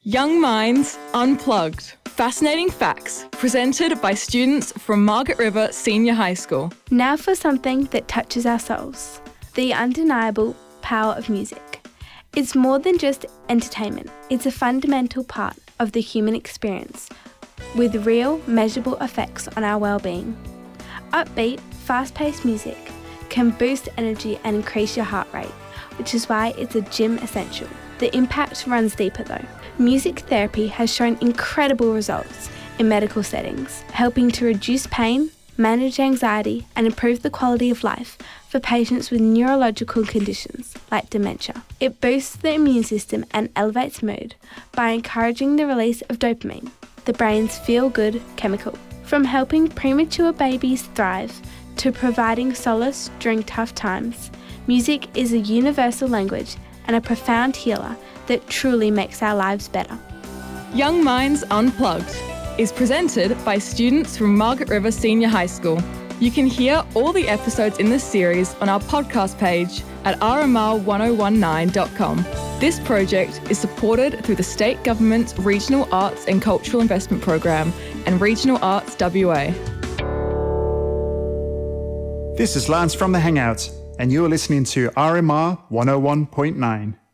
Young Minds Unplugged. Fascinating facts presented by students from Margaret River Senior High School. Now for something that touches our souls. The undeniable power of music. It's more than just entertainment. It's a fundamental part of the human experience with real, measurable effects on our well-being. Upbeat, fast-paced music can boost energy and increase your heart rate, which is why it's a gym essential. The impact runs deeper though. Music therapy has shown incredible results in medical settings, helping to reduce pain, manage anxiety, and improve the quality of life for patients with neurological conditions like dementia. It boosts the immune system and elevates mood by encouraging the release of dopamine, the brain's feel-good chemical. From helping premature babies thrive to providing solace during tough times, music is a universal language and a profound healer that truly makes our lives better. Young Minds Unplugged is presented by students from Margaret River Senior High School. You can hear all the episodes in this series on our podcast page at rmr1019.com. This project is supported through the State Government's Regional Arts and Cultural Investment Program and Regional Arts WA. This is Lance from The Hangout, and you're listening to RMR 101.9.